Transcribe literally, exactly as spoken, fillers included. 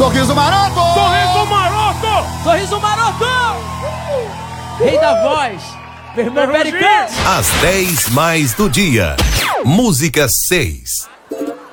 Sorriso Maroto! Sorriso Maroto! Sorriso Maroto! Rei da voz! Vermelho americano! Às dez mais do dia. Música seis.